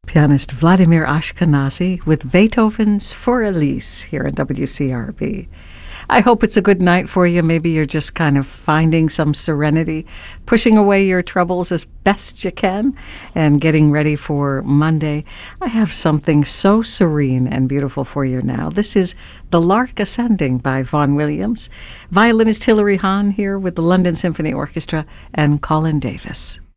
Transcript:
Pianist Vladimir Ashkenazy with Beethoven's For Elise here at WCRB. I hope it's a good night for you. Maybe you're just kind of finding some serenity, pushing away your troubles as best you can, and getting ready for Monday. I have something so serene and beautiful for you now. This is The Lark Ascending by Vaughan Williams. Violinist Hilary Hahn here with the London Symphony Orchestra and Colin Davis.